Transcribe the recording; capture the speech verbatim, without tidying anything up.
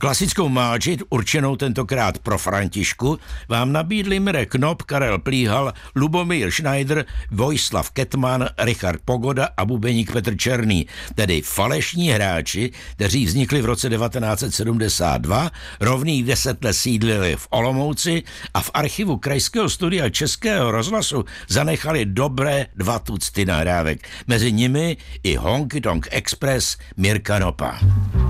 Klasickou máči, určenou tentokrát pro Františku, vám nabídli Mirek Knop, Karel Plíhal, Lubomír Schneider, Vojislav Kettmann, Richard Pogoda a bubeník Petr Černý, tedy falešní hráči, kteří vznikli v roce devatenáct set sedmdesát dva, rovných deset let sídlili v Olomouci a v archivu Krajského studia Českého rozhlasu zanechali dobré dva tucty nahrávek. Mezi nimi i Honky Tonk Express Mirka Knopa.